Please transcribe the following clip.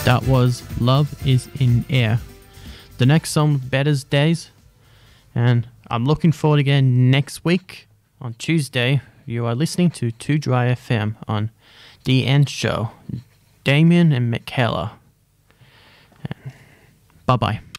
That was Love is in Air. The next song, Better's Days. And I'm looking forward again next week on Tuesday. You are listening to 2 Dry FM on The End Show. Damien and Michaela. Bye-bye.